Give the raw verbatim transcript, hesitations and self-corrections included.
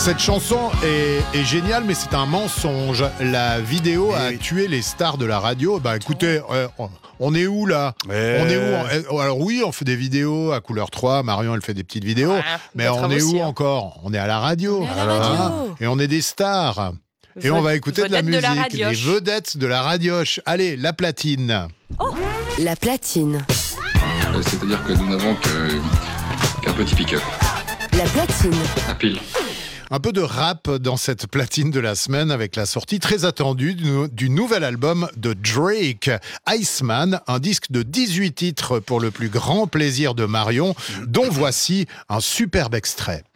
Cette chanson est, est géniale, mais c'est un mensonge. La vidéo Eh a oui. tué les stars de la radio. Bah écoutez, euh, on est où là Eh. On est où Alors oui, on fait des vidéos à couleur trois. Marion, elle fait des petites vidéos. Ouais, mais des on travaux est aussi, où hein. encore On est à la radio. On est à la radio. Ah, et on est des stars. Et Ved- on va écouter de la vedettes musique. de la radioche. Les vedettes de la radioche. Allez, la platine. La platine. Euh, C'est-à-dire que nous n'avons que- qu'un petit pick-up, La platine. un pile. Un peu de rap dans cette platine de la semaine avec la sortie très attendue du, nou- du nouvel album de Drake, Iceman, un disque de dix-huit titres pour le plus grand plaisir de Marion, dont voici un superbe extrait.